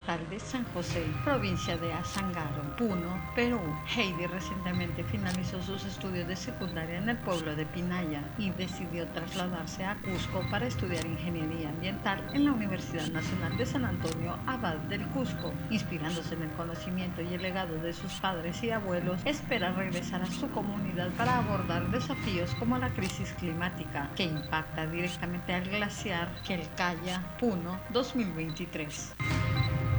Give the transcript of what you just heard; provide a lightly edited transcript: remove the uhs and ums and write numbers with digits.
estatal de San José, provincia de Azángaro, Puno, Perú. Heidi recientemente finalizó sus estudios de secundaria en el pueblo de Pinaya y decidió trasladarse a Cusco para estudiar ingeniería ambiental en la Universidad Nacional de San Antonio Abad del Cusco. Inspirándose en el conocimiento y el legado de sus padres y abuelos, espera regresar a su comunidad para abordar desafíos como la crisis climática, que impacta directamente al glaciar Quelcaya, Puno 2023.